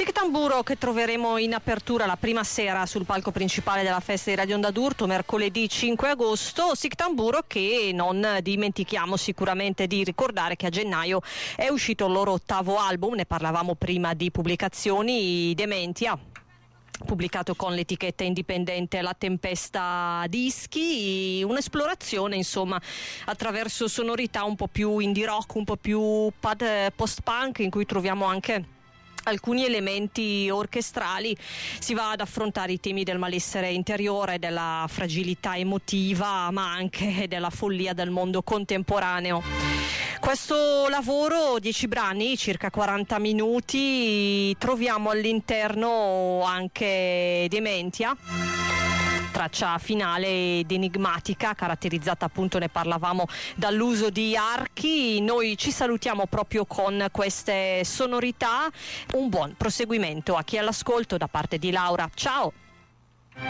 Sic Tamburo, che troveremo in apertura la prima sera sul palco principale della festa di Radio Onda d'Urto mercoledì 5 agosto. Sic Tamburo, che non dimentichiamo sicuramente di ricordare che a gennaio è uscito il loro ottavo album, ne parlavamo prima di pubblicazioni, Dementia, pubblicato con l'etichetta indipendente La Tempesta Dischi, un'esplorazione insomma attraverso sonorità un po' più indie rock, un po' più post-punk, in cui troviamo anche alcuni elementi orchestrali. Si va ad affrontare i temi del malessere interiore, della fragilità emotiva, ma anche della follia del mondo contemporaneo. Questo lavoro, 10 brani, circa 40 minuti, troviamo all'interno anche Dementia, traccia finale ed enigmatica, caratterizzata appunto, ne parlavamo, dall'uso di archi. Noi ci salutiamo proprio con queste sonorità. Un buon proseguimento a chi è all'ascolto da parte di Laura. Ciao!